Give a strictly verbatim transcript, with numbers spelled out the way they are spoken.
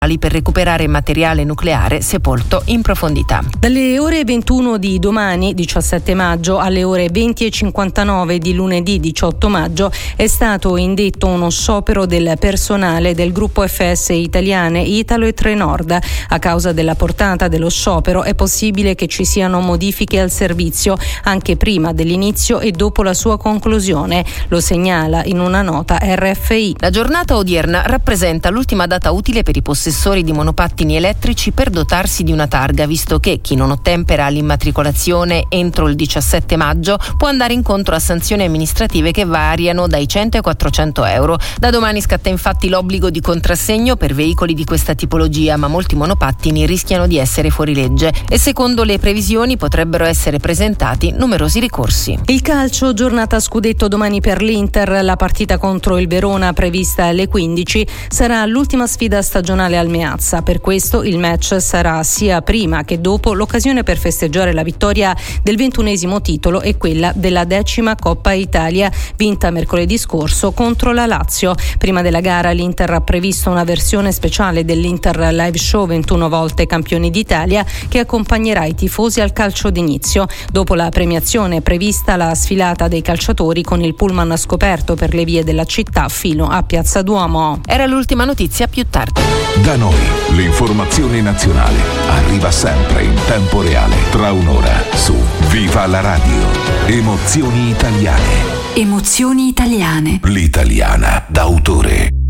per recuperare materiale nucleare sepolto in profondità. Dalle ore ventuno di domani, diciassette maggio, alle ore venti e cinquantanove di lunedì diciotto maggio è stato indetto uno sciopero del personale del gruppo F S Italiane, Italo e Trenord. A causa della portata dello sciopero è possibile che ci siano modifiche al servizio anche prima dell'inizio e dopo la sua conclusione, lo segnala in una nota R F I. La giornata odierna rappresenta l'ultima data utile per i possessori di monopattini elettrici per dotarsi di una targa, visto che chi non ottempera all'immatricolazione entro il diciassette maggio può andare incontro a sanzioni amministrative che variano dai cento ai quattrocento euro. Da domani scatta infatti l'obbligo di contrassegno per veicoli di questa tipologia, ma molti monopattini rischiano di essere fuori legge e secondo le previsioni potrebbero essere presentati numerosi ricorsi. Il calcio, giornata scudetto domani per l'Inter, la partita contro il Verona prevista alle quindici sarà l'ultima sfida stagionale al Meazza. Per questo il match sarà sia prima che dopo l'occasione per festeggiare la vittoria del ventunesimo titolo e quella della decima Coppa Italia vinta mercoledì scorso contro la Lazio. Prima della gara l'Inter ha previsto una versione speciale dell'Inter Live Show ventuno volte campioni d'Italia che accompagnerà i tifosi al calcio d'inizio. Dopo la premiazione è prevista la sfilata dei calciatori con il pullman scoperto per le vie della città fino a Piazza Duomo. Era l'ultima notizia, più tardi. Da noi l'informazione nazionale arriva sempre in tempo reale, tra un'ora su Viva la Radio. Emozioni italiane. Emozioni italiane. L'italiana d'autore.